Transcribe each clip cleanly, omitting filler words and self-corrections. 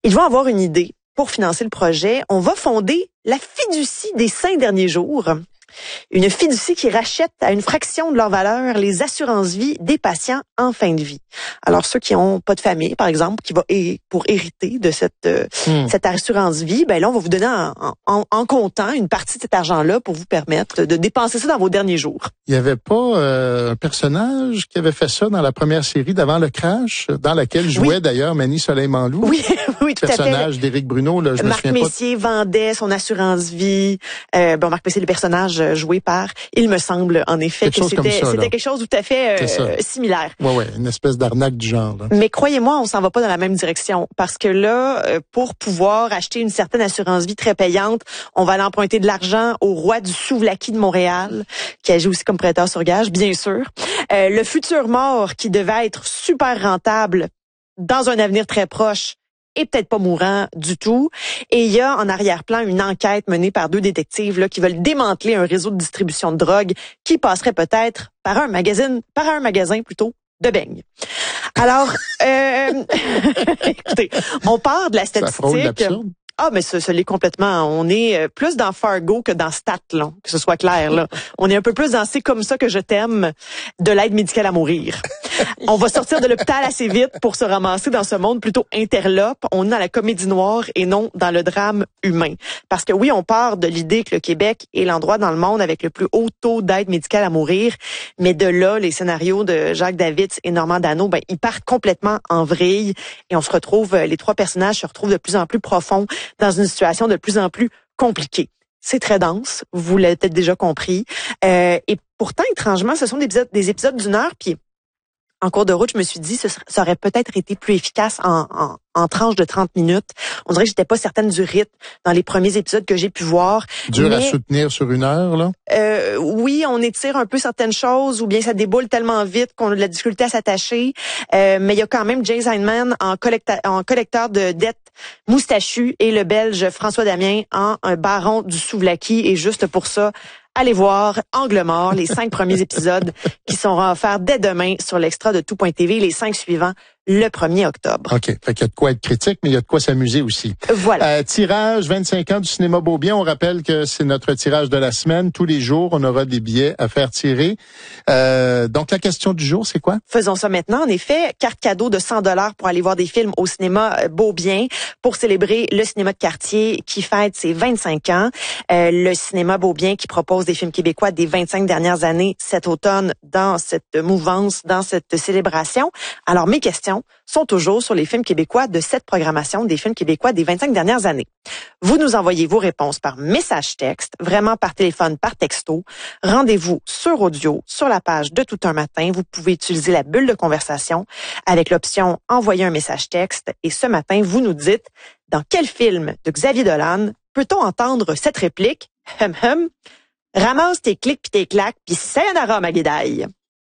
Ils vont avoir une idée pour financer le projet. On va fonder la fiducie des 5 derniers jours. Une fiducie qui rachète à une fraction de leur valeur les assurances-vie des patients en fin de vie. Alors, ceux qui ont pas de famille, par exemple, qui va pour hériter de cette assurance-vie, ben là, on va vous donner en comptant une partie de cet argent-là pour vous permettre de dépenser ça dans vos derniers jours. Il y avait pas un personnage qui avait fait ça dans la première série d'Avant le crash, dans laquelle jouait d'ailleurs Manny Soleil-Manlou. Oui, oui, tout à fait. Personnage d'Éric Bruno, là, je me souviens pas. Marc Messier vendait son assurance-vie. Marc Messier, le personnage joué par, il me semble, en effet, que c'était quelque chose tout à fait similaire. Ouais, une espèce d'arnaque du genre. Là. Mais croyez-moi, on s'en va pas dans la même direction. Parce que là, pour pouvoir acheter une certaine assurance-vie très payante, on va aller emprunter de l'argent au roi du souvlaki de Montréal, qui agit aussi comme prêteur sur gage, bien sûr. Le futur mort, qui devait être super rentable dans un avenir très proche, et peut-être pas mourant du tout. Et il y a en arrière-plan une enquête menée par 2 détectives là, qui veulent démanteler un réseau de distribution de drogue qui passerait peut-être par un magasin plutôt de beignes. Alors, écoutez, on part de la statistique. Ah, mais ce l'est complètement. On est plus dans Fargo que dans Stat, là, que ce soit clair. Là. On est un peu plus dans C'est comme ça que je t'aime de l'aide médicale à mourir. On va sortir de l'hôpital assez vite pour se ramasser dans ce monde plutôt interlope. On est dans la comédie noire et non dans le drame humain. Parce que oui, on part de l'idée que le Québec est l'endroit dans le monde avec le plus haut taux d'aide médicale à mourir. Mais de là, les scénarios de Jacques David et Normand Dano, ils partent complètement en vrille. Et on se retrouve, les 3 personnages se retrouvent de plus en plus profonds dans une situation de plus en plus compliquée. C'est très dense, vous l'avez peut-être déjà compris. Et pourtant, étrangement, ce sont des épisodes d'1 heure, puis en cours de route, je me suis dit, ça aurait peut-être été plus efficace en tranche de 30 minutes. On dirait que j'étais pas certaine du rythme dans les premiers épisodes que j'ai pu voir. Dur à soutenir sur 1 heure, là? Oui, on étire un peu certaines choses, ou bien ça déboule tellement vite qu'on a de la difficulté à s'attacher. Mais il y a quand même Jay Steinman en collecteur de dettes moustachu et le Belge François Damien en un baron du souvlaki. Et juste pour ça, allez voir Angle mort, les 5 premiers épisodes qui seront offerts dès demain sur l'extra de tout.tv, les 5 suivants le 1er octobre. OK. Fait qu'il y a de quoi être critique, mais il y a de quoi s'amuser aussi. Voilà. Tirage 25 ans du cinéma Beaubien. On rappelle que c'est notre tirage de la semaine. Tous les jours, on aura des billets à faire tirer. Donc, la question du jour, c'est quoi? Faisons ça maintenant. En effet, carte cadeau de 100$ pour aller voir des films au cinéma Beaubien pour célébrer le cinéma de quartier qui fête ses 25 ans. Le cinéma Beaubien qui propose des films québécois des 25 dernières années cet automne dans cette mouvance, dans cette célébration. Alors, mes questions sont toujours sur les films québécois de cette programmation des films québécois des 25 dernières années. Vous nous envoyez vos réponses par message texte, vraiment par téléphone, par texto. Rendez-vous sur audio, sur la page de Tout un matin. Vous pouvez utiliser la bulle de conversation avec l'option envoyer un message texte. Et ce matin, vous nous dites dans quel film de Xavier Dolan peut-on entendre cette réplique? Ramasse tes clics pis tes claques pis sayonara ma guédaille.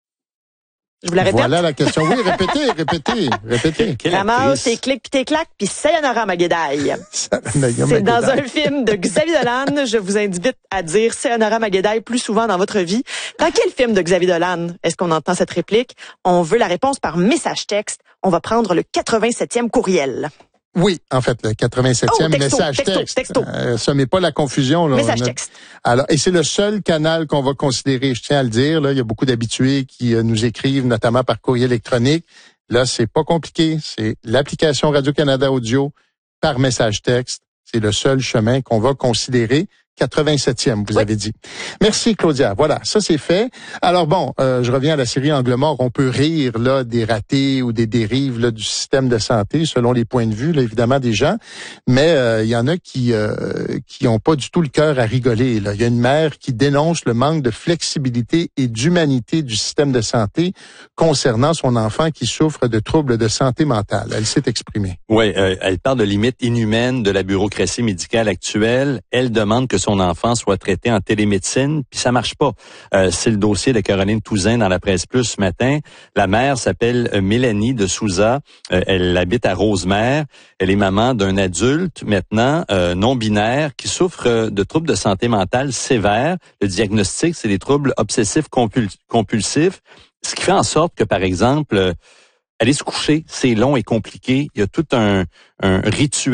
Je vous la répète. Voilà la question. Oui, répétez. Ramasse tes clics pis tes claques pis sayonara ma guédaille. C'est dans un film de Xavier Dolan. Je vous invite à dire sayonara ma guédaille plus souvent dans votre vie. Dans quel film de Xavier Dolan est-ce qu'on entend cette réplique? On veut la réponse par message texte. On va prendre le 87e courriel. Oui, en fait, le 87e message texte. Ça met pas la confusion. Là. Message texte. Alors, et c'est le seul canal qu'on va considérer, je tiens à le dire. Là, il y a beaucoup d'habitués qui nous écrivent, notamment par courrier électronique. Là, c'est pas compliqué. C'est l'application Radio-Canada Audio par message texte. C'est le seul chemin qu'on va considérer. 87e, vous avez dit. Merci, Claudia. Voilà, ça c'est fait. Alors bon, je reviens à la série Angle mort. On peut rire là des ratés ou des dérives là, du système de santé selon les points de vue, là, évidemment, des gens. Mais il y en a qui ont pas du tout le cœur à rigoler. Là. Il y a une mère qui dénonce le manque de flexibilité et d'humanité du système de santé concernant son enfant qui souffre de troubles de santé mentale. Elle s'est exprimée. Oui, elle parle de limites inhumaines de la bureaucratie médicale actuelle. Elle demande que son enfant soit traité en télémédecine, puis ça marche pas. C'est le dossier de Caroline Touzin dans la Presse Plus ce matin. La mère s'appelle Mélanie de Souza. Elle habite à Rosemère. Elle est maman d'un adulte maintenant non-binaire qui souffre de troubles de santé mentale sévères. Le diagnostic, c'est des troubles obsessifs compulsifs, ce qui fait en sorte que, par exemple, aller se coucher, c'est long et compliqué. Il y a tout un rituel